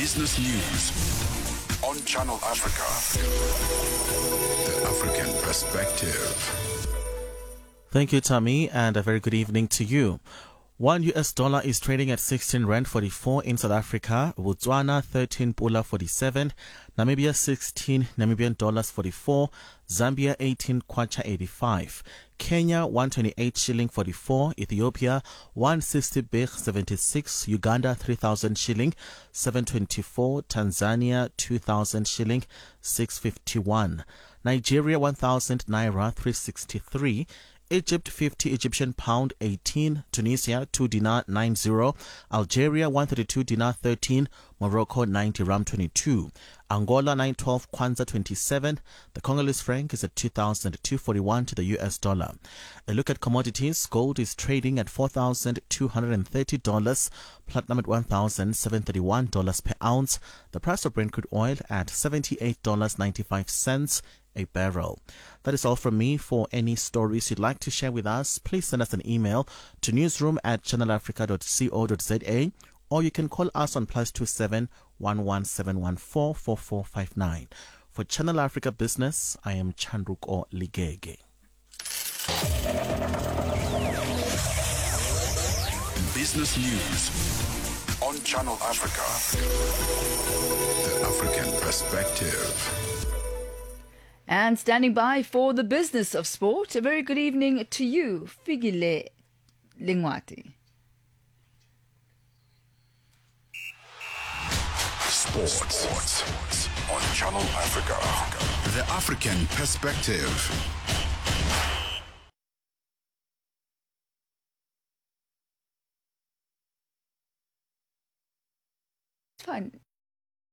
Business News on Channel Africa. The African Perspective. Thank you, Tammy, and a very good evening to you. $1 is trading at 16 Rand 44 in South Africa, Botswana 13 Pula 47, Namibia 16 Namibian dollars 44, Zambia 18 Kwacha 85, Kenya 128 shilling 44, Ethiopia 160 birr 76, Uganda 3,000 shilling 724, Tanzania 2,000 shilling 651, Nigeria 1,000 naira 363, Egypt 50 Egyptian pound 18, Tunisia 2 dinar 90, Algeria 132 dinar 13, Morocco 90 ram 22, Angola 912 kwanza 27, the Congolese franc is at 2,241 to the US dollar. A look at commodities: gold is trading at $4,230, platinum at $1,731 per ounce, the price of Brent crude oil at $78.95 a barrel. That is all from me. For any stories you'd like to share with us, please send us an email to newsroom@channelafrica.co.za, or you can call us on +27 11714 4459. For Channel Africa Business, I am Chandruko Ligege. Business News on Channel Africa. The African Perspective. And standing by for the business of sport, a very good evening to you, Figile Lingwati. Sports on Channel Africa. The African Perspective. Fine.